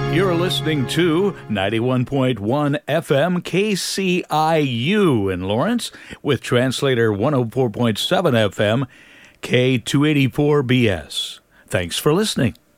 You're listening to 91.1 FM KCIU in Lawrence with translator 104.7 FM K284BS. Thanks for listening.